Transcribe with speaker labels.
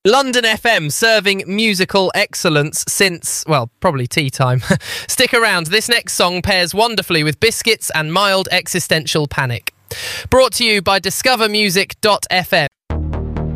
Speaker 1: London FM, serving musical excellence since, well, probably tea time. Stick around, this next song pairs wonderfully with biscuits and mild existential panic. Brought to you by discovermusic.fm.